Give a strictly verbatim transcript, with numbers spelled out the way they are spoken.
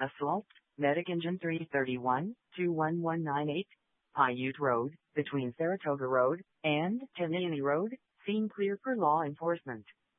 Assault, Medic Engine three thirty-one, two one one nine eight, Paiute Road, between Saratoga Road and Taniani Road, scene clear for law enforcement.